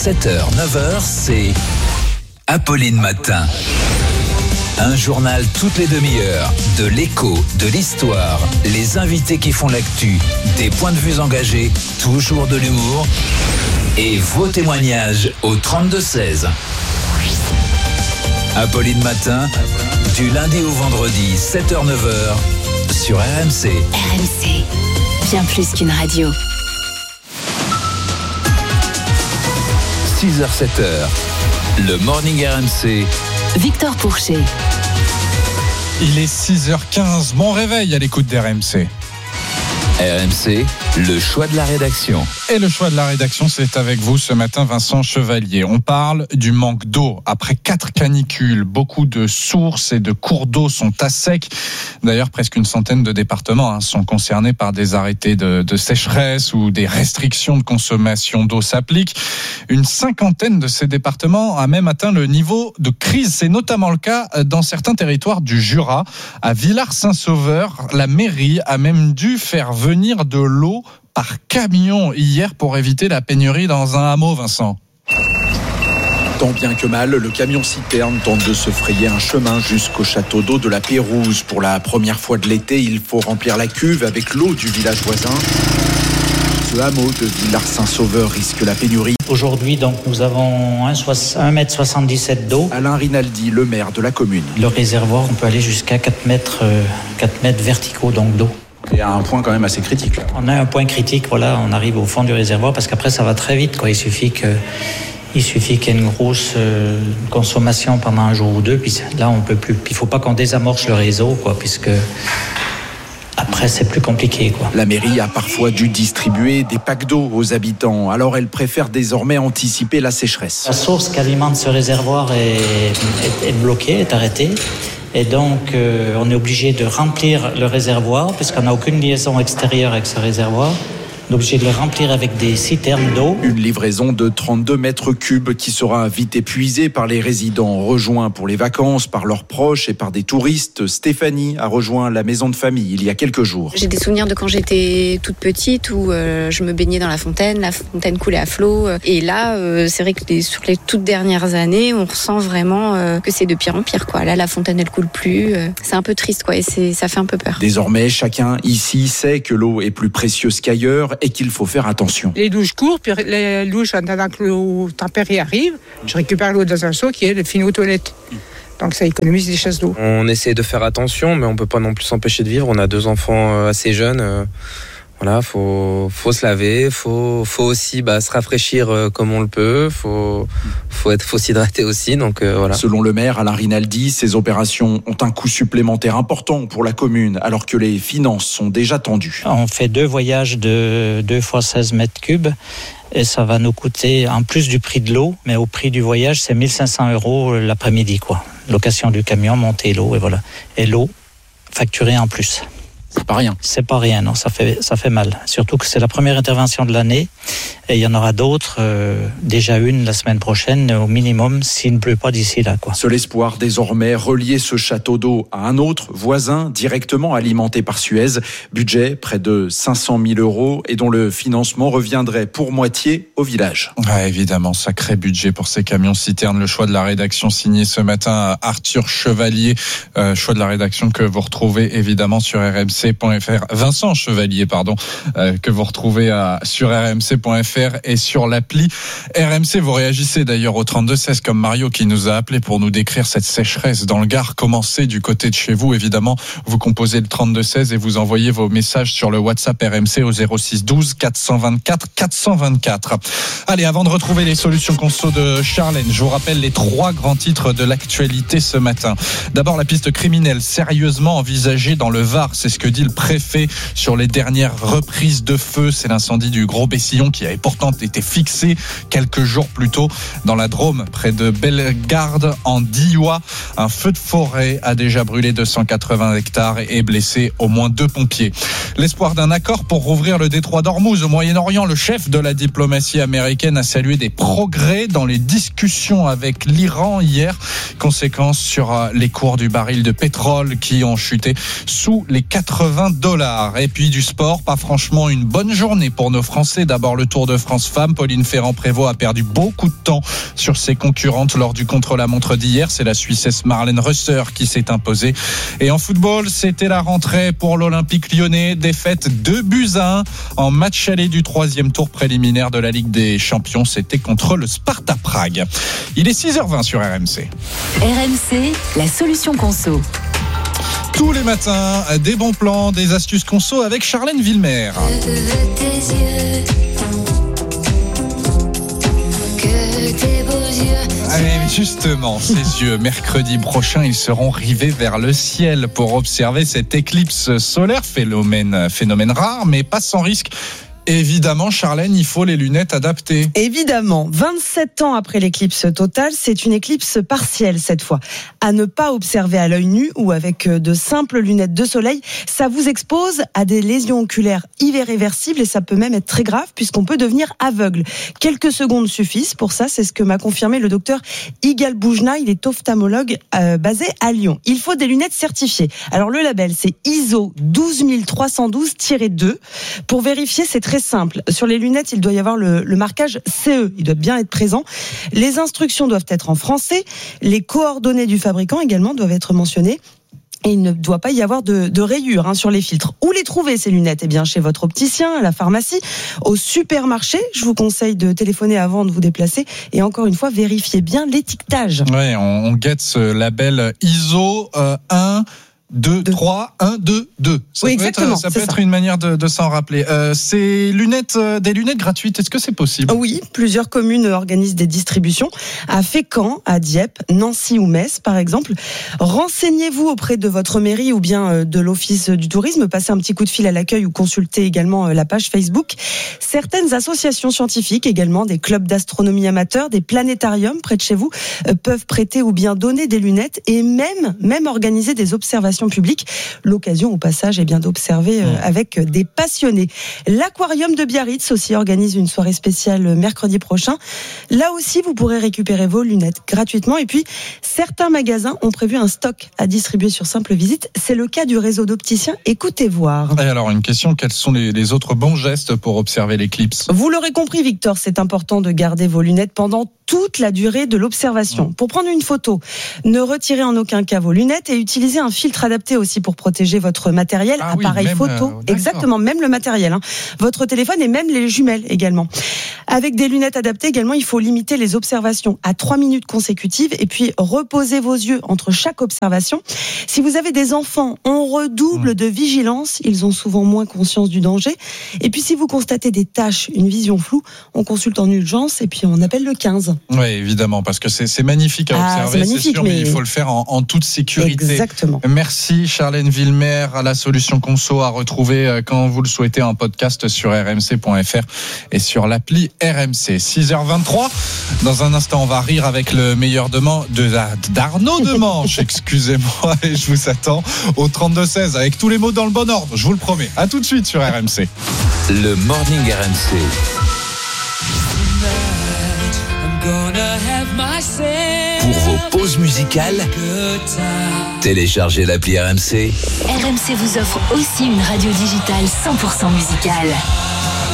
7h, 9h, c'est Apolline Matin. Un journal toutes les demi-heures, de l'écho, de l'histoire, les invités qui font l'actu, des points de vue engagés, toujours de l'humour et vos témoignages au 32-16. Apolline Matin, du lundi au vendredi, 7h-9h, sur RMC. RMC, bien plus qu'une radio. 6h-7h, le Morning RMC. Victor Pourchet. Il est 6h15, bon réveil à l'écoute d'RMC. RMC, le choix de la rédaction. Et le choix de la rédaction, c'est avec vous ce matin, Vincent Chevalier. On parle du manque d'eau. Après 4 canicules, beaucoup de sources et de cours d'eau sont à sec. D'ailleurs, presque une centaine de départements sont concernés par des arrêtés de sécheresse ou des restrictions de consommation d'eau s'appliquent. Une cinquantaine de ces départements a même atteint le niveau de crise. C'est notamment le cas dans certains territoires du Jura. À Villars-Saint-Sauveur, la mairie a même dû faire venir de l'eau par camion hier pour éviter la pénurie dans un hameau, Vincent. Tant bien que mal, le camion citerne tente de se frayer un chemin jusqu'au château d'eau de la Pérouse. Pour la première fois de l'été, il faut remplir la cuve avec l'eau du village voisin. Ce hameau de Villars-Saint-Sauveur risque la pénurie. Aujourd'hui, donc, nous avons 1,77 m d'eau. Alain Rinaldi, le maire de la commune. Le réservoir, on peut aller jusqu'à 4 mètres verticaux donc, d'eau. Et à un point quand même assez critique. Là. On a un point critique, voilà, on arrive au fond du réservoir parce qu'après ça va très vite, quoi. Il suffit qu'il y ait une grosse consommation pendant un jour ou deux, puis là on peut plus. Puis il faut pas qu'on désamorce le réseau, quoi, puisque après c'est plus compliqué, quoi. La mairie a parfois dû distribuer des packs d'eau aux habitants, alors elle préfère désormais anticiper la sécheresse. La source qui alimente ce réservoir est bloquée, est arrêtée. Et donc, on est obligé de remplir le réservoir, puisqu'on n'a aucune liaison extérieure avec ce réservoir. On est obligé de le remplir avec des citernes d'eau. Une livraison de 32 mètres cubes qui sera vite épuisée par les résidents, rejoints pour les vacances, par leurs proches et par des touristes. Stéphanie a rejoint la maison de famille il y a quelques jours. J'ai des souvenirs de quand j'étais toute petite où je me baignais dans la fontaine coulait à flot. Et là, c'est vrai que sur les toutes dernières années, on ressent vraiment que c'est de pire en pire, quoi. Là, la fontaine, elle coule plus. C'est un peu triste, quoi, et ça fait un peu peur. Désormais, chacun ici sait que l'eau est plus précieuse qu'ailleurs et qu'il faut faire attention. Les douches courent, puis les douches, en attendant que l'eau tempérée arrive, je récupère l'eau dans un seau qui est fini aux toilettes. Donc ça économise des chasses d'eau. On essaie de faire attention, mais on ne peut pas non plus s'empêcher de vivre. On a 2 enfants assez jeunes. Voilà, faut se laver, faut aussi se rafraîchir comme on le peut, faut s'hydrater aussi, donc voilà. Selon le maire Alain Rinaldi, ces opérations ont un coût supplémentaire important pour la commune, alors que les finances sont déjà tendues. On fait 2 voyages de 2 fois 16 mètres cubes. Et ça va nous coûter, en plus du prix de l'eau, mais au prix du voyage, c'est 1 500 € l'après-midi, quoi. Location du camion, monter l'eau, et voilà. Et l'eau facturée en plus. C'est pas rien. C'est pas rien, non, ça fait mal. Surtout que c'est la première intervention de l'année et il y en aura d'autres, déjà une la semaine prochaine au minimum s'il ne pleut pas d'ici là, quoi. Seul espoir désormais, relier ce château d'eau à un autre voisin directement alimenté par Suez. Budget près de 500 000 € et dont le financement reviendrait pour moitié au village. Ouais, évidemment, sacré budget pour ces camions citernes. Le choix de la rédaction signé ce matin à Arthur Chevalier. Choix de la rédaction que vous retrouvez évidemment sur RMC. Vincent Chevalier, que vous retrouvez sur rmc.fr et sur l'appli RMC. Vous réagissez d'ailleurs au 32-16 comme Mario qui nous a appelé pour nous décrire cette sécheresse dans le Gard. Comment c'est du côté de chez vous? Évidemment, vous composez le 32-16 et vous envoyez vos messages sur le WhatsApp RMC au 06 12 424 424. Allez, avant de retrouver les solutions conso de Charlène, je vous rappelle les 3 grands titres de l'actualité ce matin. D'abord, la piste criminelle sérieusement envisagée dans le Var. C'est ce que dit le préfet sur les dernières reprises de feu. C'est l'incendie du Gros Bessillon qui avait pourtant été fixé quelques jours plus tôt dans la Drôme, près de Bellegarde en Diois. Un feu de forêt a déjà brûlé 280 hectares et blessé au moins 2 pompiers. L'espoir d'un accord pour rouvrir le détroit d'Ormuz au Moyen-Orient. Le chef de la diplomatie américaine a salué des progrès dans les discussions avec l'Iran hier. Conséquence sur les cours du baril de pétrole qui ont chuté sous les 4 $80. Et puis du sport, pas franchement une bonne journée pour nos Français. D'abord le Tour de France femmes. Pauline Ferrand-Prévot a perdu beaucoup de temps sur ses concurrentes lors du contre-la-montre d'hier. C'est la Suissesse Marlène Rösser qui s'est imposée. Et en football, c'était la rentrée pour l'Olympique lyonnais. Défaite 2-1 en match aller du 3e tour préliminaire de la Ligue des Champions. C'était contre le Sparta Prague. Il est 6h20 sur RMC. RMC, la solution conso. Tous les matins, des bons plans, des astuces conso avec Charlène Villemer. Justement, ces yeux, mercredi prochain, ils seront rivés vers le ciel pour observer cette éclipse solaire, phénomène rare, mais pas sans risque. Évidemment, Charlène, il faut les lunettes adaptées. Évidemment, 27 ans après l'éclipse totale, c'est une éclipse partielle cette fois. À ne pas observer à l'œil nu ou avec de simples lunettes de soleil, ça vous expose à des lésions oculaires irréversibles et ça peut même être très grave puisqu'on peut devenir aveugle. Quelques secondes suffisent pour ça, c'est ce que m'a confirmé le docteur Igal Boujna, il est ophtalmologue basé à Lyon. Il faut des lunettes certifiées. Alors le label, c'est ISO 12312-2. Pour vérifier, c'est très simple. Sur les lunettes, il doit y avoir le marquage CE. Il doit bien être présent. Les instructions doivent être en français. Les coordonnées du fabricant également doivent être mentionnées. Et il ne doit pas y avoir de rayures sur les filtres. Où les trouver, ces lunettes ? Eh bien, chez votre opticien, à la pharmacie, au supermarché. Je vous conseille de téléphoner avant de vous déplacer. Et encore une fois, vérifiez bien l'étiquetage. Oui, on guette ce label ISO 1, 2, 3, 1, 2, 2. Oui, exactement. Ça peut être une manière de s'en rappeler. Ces lunettes, des lunettes gratuites, est-ce que c'est possible ? Oui, plusieurs communes organisent des distributions. À Fécamp, à Dieppe, Nancy ou Metz, par exemple. Renseignez-vous auprès de votre mairie ou bien de l'Office du tourisme. Passez un petit coup de fil à l'accueil ou consultez également la page Facebook. Certaines associations scientifiques également, des clubs d'astronomie amateurs, des planétariums près de chez vous, peuvent prêter ou bien donner des lunettes et même organiser des observations publiques. L'occasion au passage est bien d'observer avec des passionnés. L'Aquarium de Biarritz aussi organise une soirée spéciale mercredi prochain. Là aussi, vous pourrez récupérer vos lunettes gratuitement. Et puis, certains magasins ont prévu un stock à distribuer sur simple visite. C'est le cas du réseau d'opticiens Écoutez voir. Et alors, une question, quels sont les autres bons gestes pour observer l'éclipse ? Vous l'aurez compris, Victor, c'est important de garder vos lunettes pendant toute la durée de l'observation. Pour prendre une photo, ne retirez en aucun cas vos lunettes et utilisez un filtre adapté aussi pour protéger votre matériel, appareil photo. Exactement, même le matériel. Votre téléphone et même les jumelles également. Avec des lunettes adaptées également, il faut limiter les observations à 3 minutes consécutives et puis reposer vos yeux entre chaque observation. Si vous avez des enfants, on redouble de vigilance. Ils ont souvent moins conscience du danger. Et puis si vous constatez des taches, une vision floue, on consulte en urgence et puis on appelle le 15. Oui, évidemment, parce que c'est magnifique à observer, c'est sûr, mais il faut le faire en toute sécurité. Exactement. Merci Charlène Villemer, à la solution conso à retrouver quand vous le souhaitez en podcast sur rmc.fr et sur l'appli RMC. 6h23. Dans un instant, on va rire avec le meilleur d'Arnaud Demanche. Excusez-moi, et je vous attends au 32-16 avec tous les mots dans le bon ordre. Je vous le promets. À tout de suite sur RMC. Le Morning RMC. Pour vos pauses musicales, téléchargez l'appli RMC. RMC vous offre aussi une radio digitale 100% musicale.